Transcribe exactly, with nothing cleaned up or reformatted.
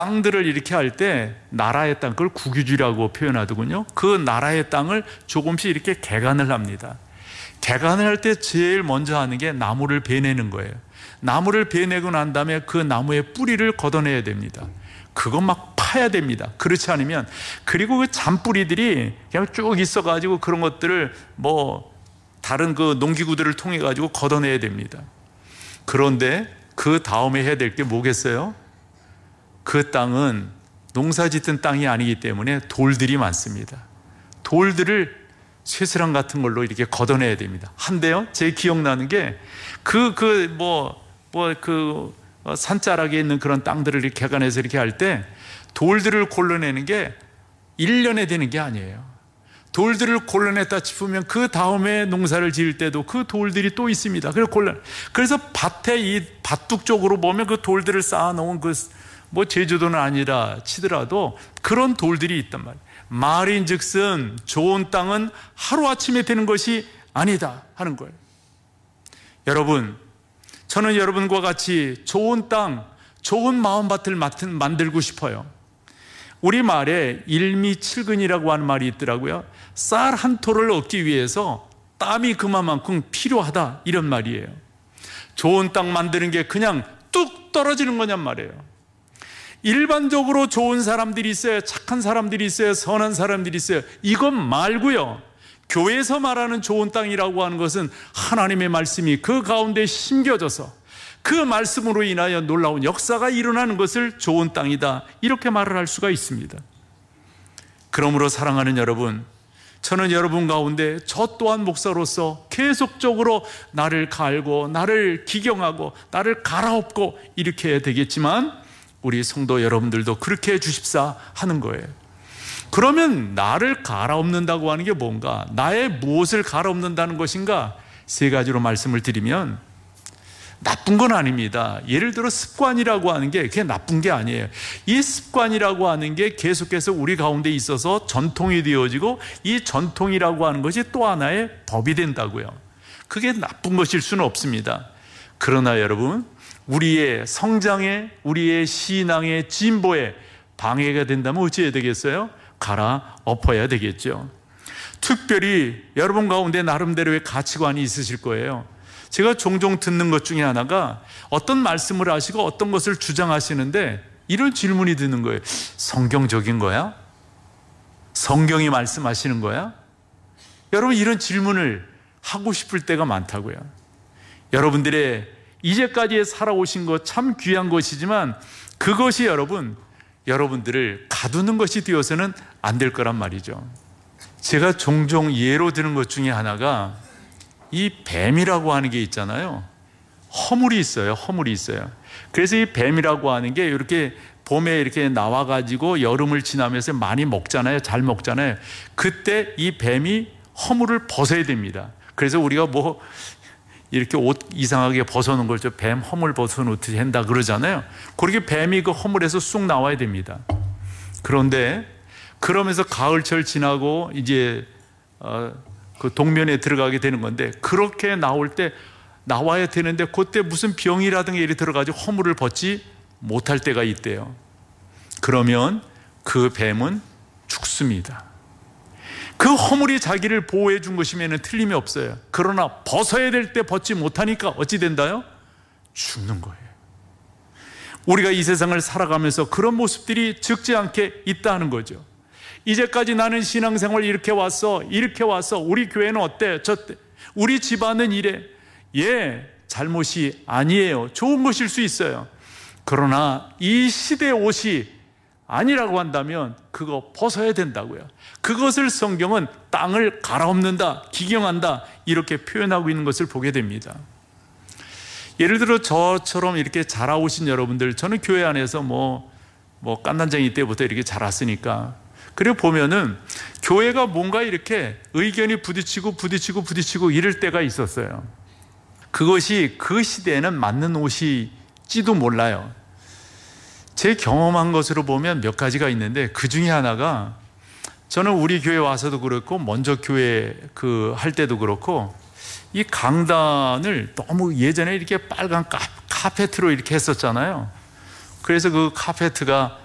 땅들을 이렇게 할 때 나라의 땅, 그걸 국유지라고 표현하더군요. 그 나라의 땅을 조금씩 이렇게 개간을 합니다. 개간을 할 때 제일 먼저 하는 게 나무를 베내는 거예요. 나무를 베내고 난 다음에 그 나무의 뿌리를 걷어내야 됩니다. 그거 막 파야 됩니다. 그렇지 않으면, 그리고 그 잔뿌리들이 그냥 쭉 있어가지고 그런 것들을 뭐 다른 그 농기구들을 통해 가지고 걷어내야 됩니다. 그런데 그 다음에 해야 될 게 뭐겠어요? 그 땅은 농사 짓던 땅이 아니기 때문에 돌들이 많습니다. 돌들을 쇠스랑 같은 걸로 이렇게 걷어내야 됩니다. 한데요, 제 기억나는 게 그 그 뭐 뭐 그 산자락에 있는 그런 땅들을 이렇게 개간해서 이렇게 할 때 돌들을 골라내는 게 일 년에 되는 게 아니에요. 돌들을 골라냈다 싶으면 그 다음에 농사를 지을 때도 그 돌들이 또 있습니다. 그래서 골라. 그래서 밭에 이 밭둑 쪽으로 보면 그 돌들을 쌓아놓은 그 뭐 제주도는 아니라 치더라도 그런 돌들이 있단 말이에요. 말인즉슨 좋은 땅은 하루아침에 되는 것이 아니다 하는 거예요. 여러분, 저는 여러분과 같이 좋은 땅, 좋은 마음밭을 만들고 싶어요. 우리 말에 일미칠근이라고 하는 말이 있더라고요. 쌀 한 토를 얻기 위해서 땀이 그만큼 필요하다, 이런 말이에요. 좋은 땅 만드는 게 그냥 뚝 떨어지는 거냔 말이에요. 일반적으로 좋은 사람들이 있어요. 착한 사람들이 있어요. 선한 사람들이 있어요. 이것 말고요, 교회에서 말하는 좋은 땅이라고 하는 것은 하나님의 말씀이 그 가운데 심겨져서 그 말씀으로 인하여 놀라운 역사가 일어나는 것을 좋은 땅이다, 이렇게 말을 할 수가 있습니다. 그러므로 사랑하는 여러분, 저는 여러분 가운데 저 또한 목사로서 계속적으로 나를 갈고 나를 기경하고 나를 갈아엎고 이렇게 해야 되겠지만, 우리 성도 여러분들도 그렇게 해 주십사 하는 거예요. 그러면 나를 갈아엎는다고 하는 게 뭔가, 나의 무엇을 갈아엎는다는 것인가, 세 가지로 말씀을 드리면, 나쁜 건 아닙니다. 예를 들어 습관이라고 하는 게 그게 나쁜 게 아니에요. 이 습관이라고 하는 게 계속해서 우리 가운데 있어서 전통이 되어지고, 이 전통이라고 하는 것이 또 하나의 법이 된다고요. 그게 나쁜 것일 수는 없습니다. 그러나 여러분, 우리의 성장에, 우리의 신앙의 진보에 방해가 된다면 어찌해야 되겠어요? 갈아엎어야 되겠죠. 특별히 여러분 가운데 나름대로의 가치관이 있으실 거예요. 제가 종종 듣는 것 중에 하나가, 어떤 말씀을 하시고 어떤 것을 주장하시는데 이런 질문이 드는 거예요. 성경적인 거야? 성경이 말씀하시는 거야? 여러분, 이런 질문을 하고 싶을 때가 많다고요. 여러분들의 이제까지 살아오신 것 참 귀한 것이지만, 그것이 여러분, 여러분들을 가두는 것이 되어서는 안 될 거란 말이죠. 제가 종종 예로 드는 것 중에 하나가, 이 뱀이라고 하는 게 있잖아요. 허물이 있어요. 허물이 있어요. 그래서 이 뱀이라고 하는 게 이렇게 봄에 이렇게 나와가지고 여름을 지나면서 많이 먹잖아요. 잘 먹잖아요. 그때 이 뱀이 허물을 벗어야 됩니다. 그래서 우리가 뭐 이렇게 옷 이상하게 벗어놓은 걸 뱀 허물 벗어놓듯이 한다 그러잖아요. 그렇게 뱀이 그 허물에서 쑥 나와야 됩니다. 그런데 그러면서 가을철 지나고 이제 어, 그 동면에 들어가게 되는 건데, 그렇게 나올 때 나와야 되는데 그때 무슨 병이라든가 일이 들어가지고 허물을 벗지 못할 때가 있대요. 그러면 그 뱀은 죽습니다. 그 허물이 자기를 보호해 준 것이면 틀림이 없어요. 그러나 벗어야 될 때 벗지 못하니까 어찌 된다요? 죽는 거예요. 우리가 이 세상을 살아가면서 그런 모습들이 적지 않게 있다는 거죠. 이제까지 나는 신앙생활 이렇게 왔어, 이렇게 왔어, 우리 교회는 어때, 저때, 우리 집안은 이래. 예, 잘못이 아니에요. 좋은 것일 수 있어요. 그러나 이 시대의 옷이 아니라고 한다면 그거 벗어야 된다고요. 그것을 성경은 땅을 갈아엎는다, 기경한다, 이렇게 표현하고 있는 것을 보게 됩니다. 예를 들어 저처럼 이렇게 자라오신 여러분들, 저는 교회 안에서 뭐, 뭐 깐난쟁이 때부터 이렇게 자랐으니까, 그리고 보면은 교회가 뭔가 이렇게 의견이 부딪히고 부딪히고 부딪히고 이럴 때가 있었어요. 그것이 그 시대에는 맞는 옷이지도 몰라요. 제 경험한 것으로 보면 몇 가지가 있는데, 그 중에 하나가, 저는 우리 교회 와서도 그렇고 먼저 교회 그 할 때도 그렇고, 이 강단을 너무 예전에 이렇게 빨간 카, 카페트로 이렇게 했었잖아요. 그래서 그 카페트가